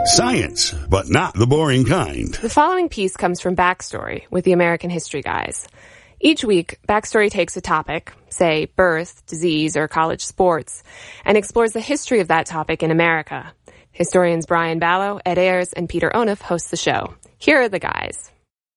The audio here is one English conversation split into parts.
Science, but not the boring kind. The following piece comes from Backstory with the American History Guys. Each week, Backstory takes a topic, say birth, disease, or college sports, and explores the history of that topic in America. Historians Brian Ballo, Ed Ayers, and Peter Onuf host the show. Here are the guys.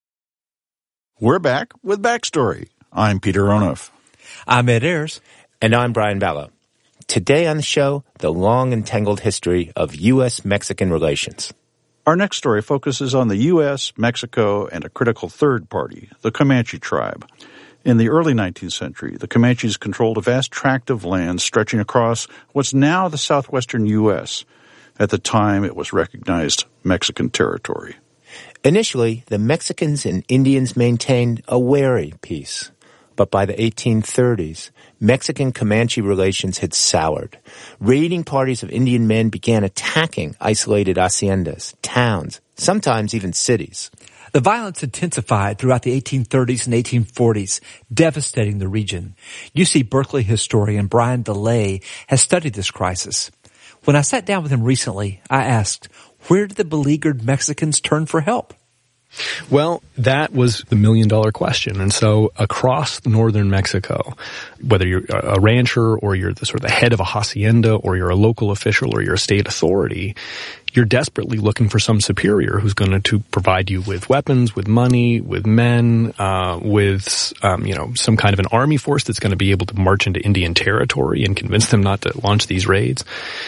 We're back with Backstory. I'm Peter Onuf. I'm Ed Ayers. And I'm Brian Ballo. Today on the show, the long and tangled history of U.S.-Mexican relations. Our next story focuses on the U.S., Mexico, and a critical third party, the Comanche tribe. In the early 19th century, the Comanches controlled a vast tract of land stretching across what's now the southwestern U.S. At the time, it was recognized Mexican territory. Initially, the Mexicans and Indians maintained a wary peace. But by the 1830s, Mexican-Comanche relations had soured. Raiding parties of Indian men began attacking isolated haciendas, towns, sometimes even cities. The violence intensified throughout the 1830s and 1840s, devastating the region. UC Berkeley historian Brian DeLay has studied this crisis. When I sat down with him recently, I asked, where did the beleaguered Mexicans turn for help? Well, that was the million-dollar question. And so across northern Mexico, whether you're a rancher or you're the sort of the head of a hacienda or you're a local official or you're a state authority, you're desperately looking for some superior who's going to provide you with weapons, with money, with men, with some kind of an army force that's going to be able to march into Indian territory and convince them not to launch these raids.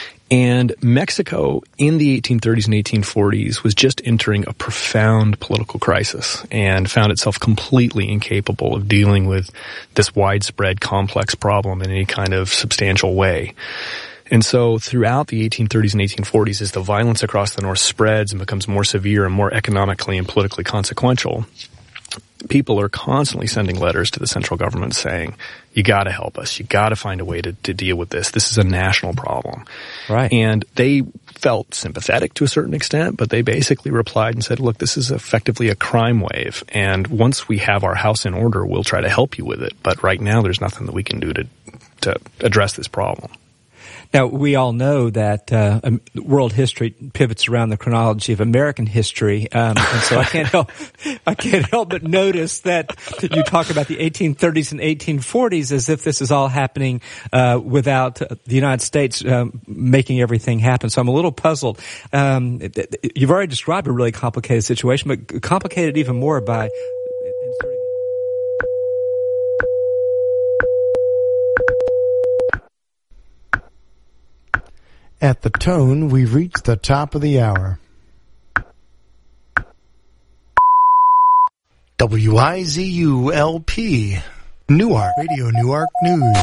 And Mexico in the 1830s and 1840s was just entering a profound political crisis and found itself completely incapable of dealing with this widespread complex problem in any kind of substantial way. And so throughout the 1830s and 1840s, as the violence across the north spreads and becomes more severe and more economically and politically consequential, people are constantly sending letters to the central government saying, you got to help us. You got to find a way to deal with this. This is a national problem. Right. And they felt sympathetic to a certain extent, but they basically replied and said, look, this is effectively a crime wave. And once we have our house in order, we'll try to help you with it. But right now, there's nothing that we can do to address this problem. Now, we all know that world history pivots around the chronology of American history, and so I can't help but notice that you talk about the 1830s and 1840s as if this is all happening without the United States making everything happen. So I'm a little puzzled. You've already described a really complicated situation, but complicated even more by inserting. At the tone, we've reached the top of the hour. WIZU-LP, Newark, Radio Newark News.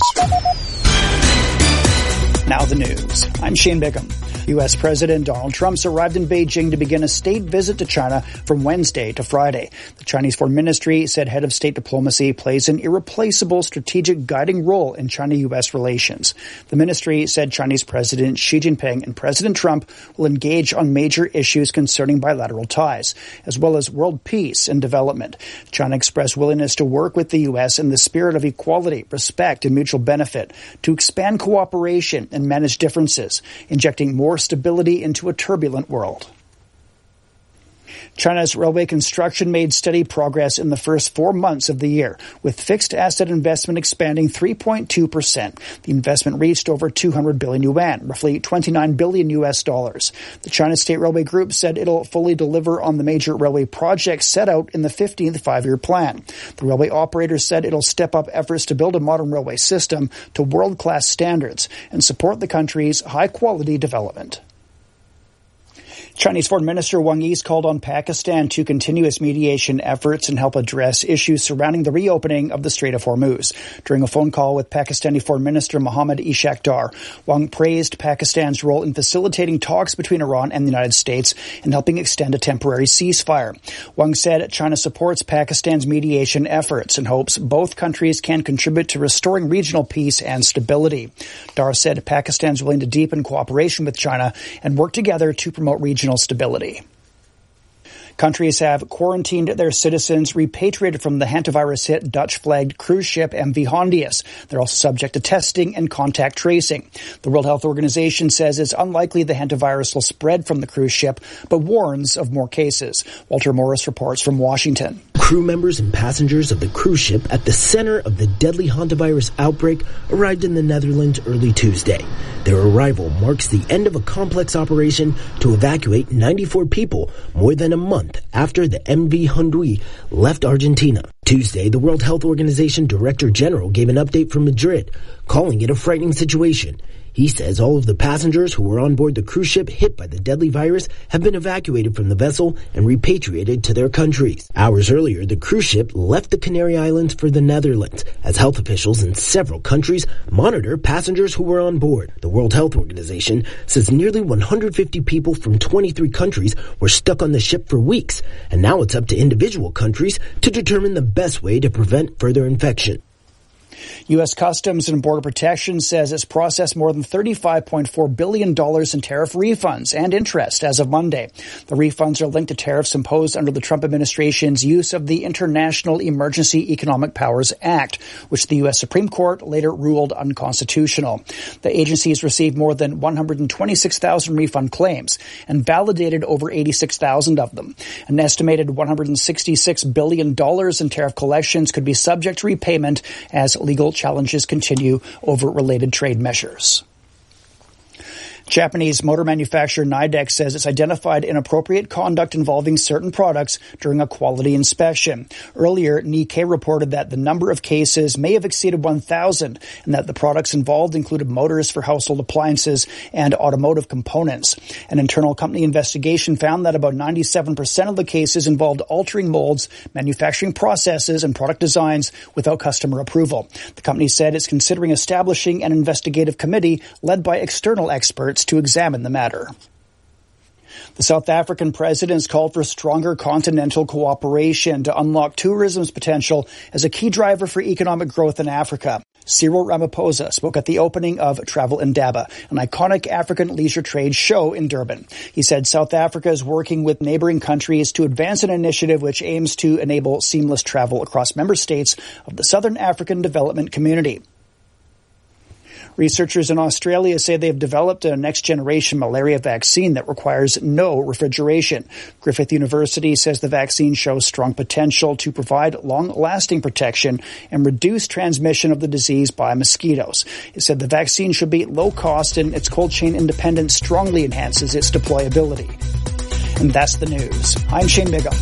Now the news. I'm Shane Bickham. U.S. President Donald Trump's arrived in Beijing to begin a state visit to China from Wednesday to Friday. The Chinese Foreign Ministry said head of state diplomacy plays an irreplaceable strategic guiding role in China-U.S. relations. The ministry said Chinese President Xi Jinping and President Trump will engage on major issues concerning bilateral ties, as well as world peace and development. China expressed willingness to work with the U.S. in the spirit of equality, respect, and mutual benefit to expand cooperation and manage differences, injecting more stability into a turbulent world. China's railway construction made steady progress in the first 4 months of the year, with fixed asset investment expanding 3.2%. The investment reached over 200 billion yuan, roughly $29 billion US. The China State Railway Group said it'll fully deliver on the major railway projects set out in the 15th five-year plan. The railway operator said it'll step up efforts to build a modern railway system to world-class standards and support the country's high-quality development. Chinese Foreign Minister Wang Yi called on Pakistan to continue its mediation efforts and help address issues surrounding the reopening of the Strait of Hormuz. During a phone call with Pakistani Foreign Minister Mohammad Ishaq Dar, Wang praised Pakistan's role in facilitating talks between Iran and the United States and helping extend a temporary ceasefire. Wang said China supports Pakistan's mediation efforts and hopes both countries can contribute to restoring regional peace and stability. Dar said Pakistan is willing to deepen cooperation with China and work together to promote regional stability. Countries have quarantined their citizens repatriated from the hantavirus-hit Dutch-flagged cruise ship MV Hondius. They're also subject to testing and contact tracing. The World Health Organization says it's unlikely the hantavirus will spread from the cruise ship, but warns of more cases. Walter Morris reports from Washington. Crew members and passengers of the cruise ship at the center of the deadly hantavirus outbreak arrived in the Netherlands early Tuesday. Their arrival marks the end of a complex operation to evacuate 94 people more than a month after the MV Hondius left Argentina. Tuesday, the World Health Organization Director General gave an update from Madrid, calling it a frightening situation. He says all of the passengers who were on board the cruise ship hit by the deadly virus have been evacuated from the vessel and repatriated to their countries. Hours earlier, the cruise ship left the Canary Islands for the Netherlands as health officials in several countries monitor passengers who were on board. The World Health Organization says nearly 150 people from 23 countries were stuck on the ship for weeks, and now it's up to individual countries to determine the best way to prevent further infection. U.S. Customs and Border Protection says it's processed more than $35.4 billion in tariff refunds and interest as of Monday. The refunds are linked to tariffs imposed under the Trump administration's use of the International Emergency Economic Powers Act, which the U.S. Supreme Court later ruled unconstitutional. The agency has received more than 126,000 refund claims and validated over 86,000 of them. An estimated $166 billion in tariff collections could be subject to repayment as legal challenges continue over related trade measures. Japanese motor manufacturer Nidec says it's identified inappropriate conduct involving certain products during a quality inspection. Earlier, Nikkei reported that the number of cases may have exceeded 1,000 and that the products involved included motors for household appliances and automotive components. An internal company investigation found that about 97% of the cases involved altering molds, manufacturing processes, and product designs without customer approval. The company said it's considering establishing an investigative committee led by external experts to examine the matter. The South African president has called for stronger continental cooperation to unlock tourism's potential as a key driver for economic growth in Africa. Cyril Ramaphosa spoke at the opening of Travel Indaba, an iconic African leisure trade show in Durban. He said South Africa is working with neighboring countries to advance an initiative which aims to enable seamless travel across member states of the Southern African Development Community. Researchers in Australia say they have developed a next-generation malaria vaccine that requires no refrigeration. Griffith University says the vaccine shows strong potential to provide long-lasting protection and reduce transmission of the disease by mosquitoes. It said the vaccine should be low-cost and its cold chain independence strongly enhances its deployability. And that's the news. I'm Shane Bigham.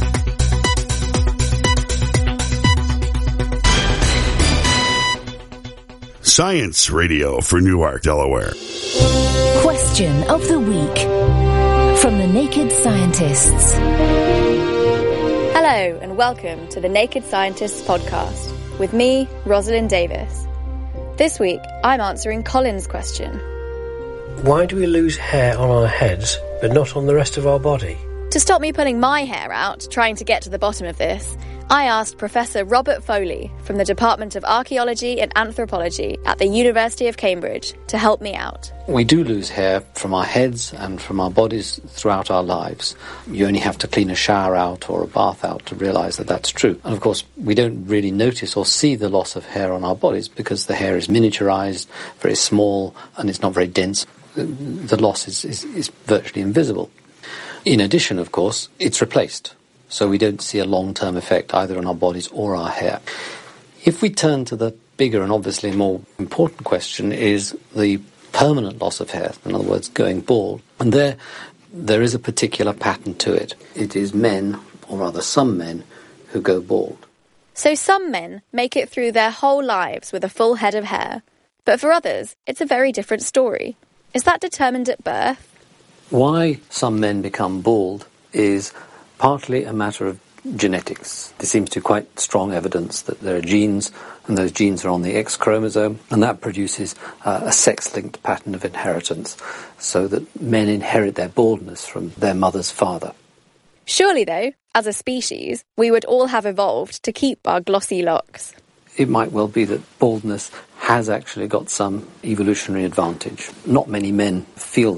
Science Radio for Newark, Delaware. Question of the week from the Naked Scientists. Hello and welcome to the Naked Scientists podcast with me, Rosalind Davis. This week, I'm answering Colin's question. Why do we lose hair on our heads but not on the rest of our body? To stop me pulling my hair out, trying to get to the bottom of this, I asked Professor Robert Foley from the Department of Archaeology and Anthropology at the University of Cambridge to help me out. We do lose hair from our heads and from our bodies throughout our lives. You only have to clean a shower out or a bath out to realise that that's true. And of course, we don't really notice or see the loss of hair on our bodies because the hair is miniaturised, very small, and it's not very dense. The loss is virtually invisible. In addition, of course, it's replaced. So we don't see a long-term effect either on our bodies or our hair. If we turn to the bigger and obviously more important question is the permanent loss of hair, in other words, going bald. And there is a particular pattern to it. It is men, or rather some men, who go bald. So some men make it through their whole lives with a full head of hair. But for others, it's a very different story. Is that determined at birth? Why some men become bald is partly a matter of genetics. There seems to be quite strong evidence that there are genes, and those genes are on the X chromosome, and that produces a sex-linked pattern of inheritance, so that men inherit their baldness from their mother's father. Surely, though, as a species, we would all have evolved to keep our glossy locks. It might well be that baldness has actually got some evolutionary advantage. Not many men feel that.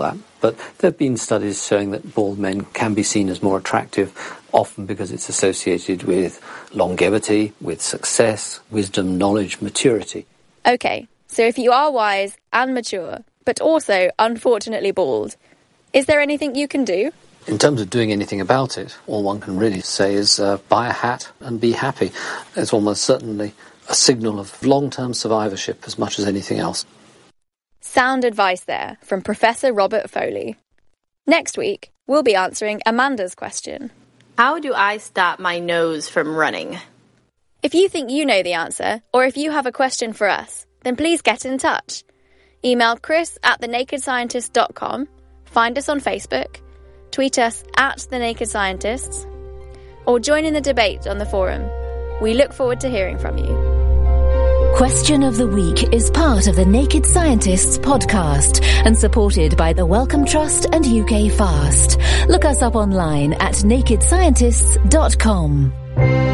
But there have been studies showing that bald men can be seen as more attractive, often because it's associated with longevity, with success, wisdom, knowledge, maturity. Okay, so if you are wise and mature, but also unfortunately bald, is there anything you can do? In terms of doing anything about it, all one can really say is buy a hat and be happy. It's almost certainly a signal of long-term survivorship as much as anything else. Sound advice there from Professor Robert Foley. Next week, we'll be answering Amanda's question. How do I stop my nose from running? If you think you know the answer, or if you have a question for us, then please get in touch. Email chris@thenakedscientist.com, find us on Facebook, tweet us @TheNakedScientists, or join in the debate on the forum. We look forward to hearing from you. Question of the Week is part of the Naked Scientists podcast and supported by the Wellcome Trust and UK Fast. Look us up online at nakedscientists.com.